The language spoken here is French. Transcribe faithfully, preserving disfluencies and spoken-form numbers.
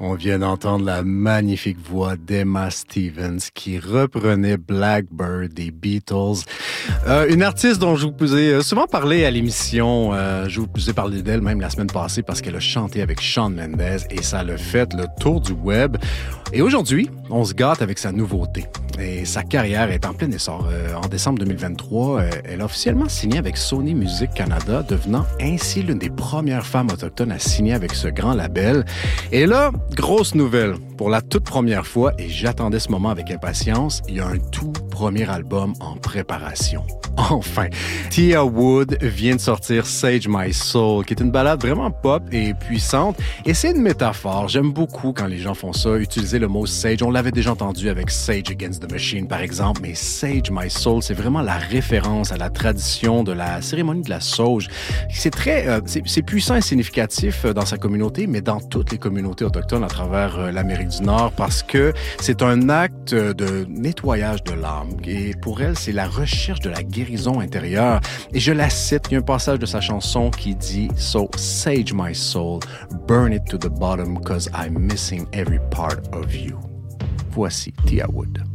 On vient d'entendre la magnifique voix d'Emma Stevens qui reprenait Blackbird des Beatles. Euh, une artiste dont je vous ai souvent parlé à l'émission. Euh, je vous ai parlé d'elle même la semaine passée parce qu'elle a chanté avec Shawn Mendes et ça l'a fait le tour du web. Et aujourd'hui, on se gâte avec sa nouveauté. Et sa carrière est en plein essor. Euh, en décembre deux mille vingt-trois, euh, elle a officiellement signé avec Sony Music Canada, devenant ainsi l'une des premières femmes autochtones à signer avec ce grand label. Et là, grosse nouvelle. Pour la toute première fois, et j'attendais ce moment avec impatience, il y a un tout premier album en préparation. Enfin, Tia Wood vient de sortir Sage My Soul, qui est une ballade vraiment pop et puissante. Et c'est une métaphore. J'aime beaucoup quand les gens font ça, utiliser le mot sage. On l'avait déjà entendu avec Sage Against the Machine, par exemple, mais Sage My Soul, c'est vraiment la référence à la tradition de la cérémonie de la sauge. C'est très, euh, c'est, c'est puissant et significatif dans sa communauté, mais dans toutes les communautés autochtones à travers euh, l'Amérique du Nord, parce que c'est un acte de nettoyage de l'âme. Et pour elle, c'est la recherche de la guérison intérieure. Et je la cite, il y a un passage de sa chanson qui dit « So sage my soul, burn it to the bottom, cause I'm missing every part of you ». Voici Tia Wood.